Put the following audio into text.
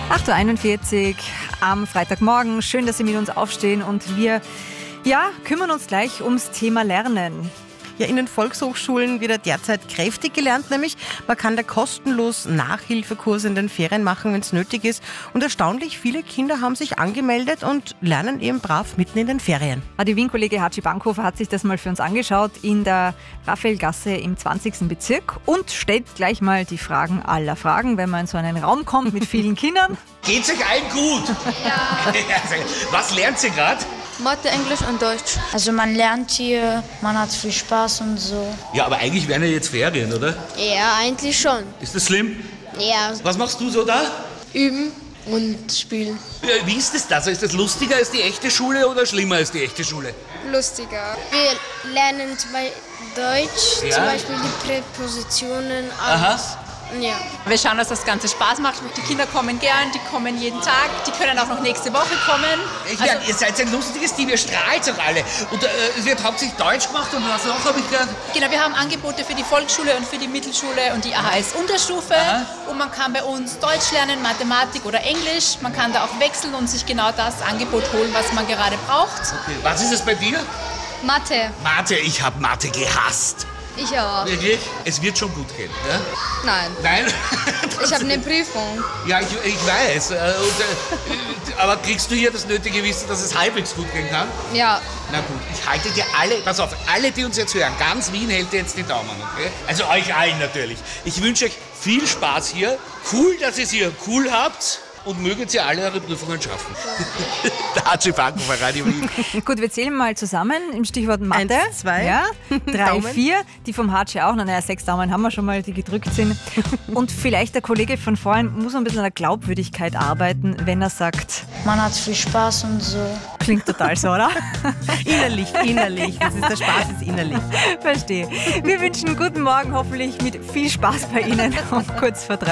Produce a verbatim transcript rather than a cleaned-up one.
acht Uhr einundvierzig am Freitagmorgen. Schön, dass Sie mit uns aufstehen und wir ja, kümmern uns gleich ums Thema Lernen. Ja, in den Volkshochschulen wird derzeit kräftig gelernt, nämlich man kann da kostenlos Nachhilfekurse in den Ferien machen, wenn es nötig ist. Und erstaunlich viele Kinder haben sich angemeldet und lernen eben brav mitten in den Ferien. Die Wien-Kollege Hatschi Bankhofer hat sich das mal für uns angeschaut in der Raphaelgasse im zwanzigsten Bezirk und stellt gleich mal die Fragen aller Fragen, wenn man in so einen Raum kommt mit vielen Kindern. Geht's euch allen gut? Ja. Was lernt ihr gerade? Mathe, Englisch und Deutsch. Also man lernt hier, man hat viel Spaß und so. Ja, aber eigentlich wären ja jetzt Ferien, oder? Ja, eigentlich schon. Ist das schlimm? Ja. Was machst du so da? Üben und spielen. Wie ist das da? Also ist das lustiger als die echte Schule oder schlimmer als die echte Schule? Lustiger. Wir lernen zum Beispiel Deutsch, Ja? zum Beispiel die Präpositionen, Aha. alles. Ja. Wir schauen, dass das Ganze Spaß macht. Die Kinder kommen gern, die kommen jeden Tag, die können auch noch nächste Woche kommen. Ich meine, Also, ihr seid ein lustiges Team, ihr strahlt auch alle. Und äh, es wird hauptsächlich Deutsch gemacht und was noch habe ich gehört? genau, wir haben Angebote für die Volksschule und für die Mittelschule und die A H S-Unterstufe. Aha. Und man kann bei uns Deutsch lernen, Mathematik oder Englisch. Man kann da auch wechseln und sich genau das Angebot holen, was man gerade braucht. Okay. Was ist es bei dir? Mathe. Mathe, ich habe Mathe gehasst. Ich auch. Wirklich? Es wird schon gut gehen, ja? Nein. Nein? Ich habe eine Prüfung. Ja, ich, ich weiß. äh, Und, äh, aber kriegst du hier das nötige Wissen, dass es halbwegs gut gehen kann? Ja. Na gut, ich halte dir alle, pass auf, alle, die uns jetzt hören, ganz Wien hält dir jetzt die Daumen, okay? Also euch allen natürlich. Ich wünsche euch viel Spaß hier. Cool, dass ihr es hier cool habt. Und möget ihr alle eure Prüfungen schaffen. Der Hatschi Bankhofer, Radio Wien. Gut, wir zählen mal zusammen im Stichwort Mathe. Eins, zwei. Ja, drei, Daumen. vier. Die vom Hatschi auch. Na, naja, sechs Daumen haben wir schon mal, die gedrückt sind. Und vielleicht der Kollege von vorhin muss ein bisschen an der Glaubwürdigkeit arbeiten, wenn er sagt, Man hat viel Spaß und so. klingt total so, oder? Innerlich, innerlich. Das ist, der Spaß ist innerlich. Verstehe. Wir wünschen guten Morgen, hoffentlich mit viel Spaß bei Ihnen um kurz vor drei.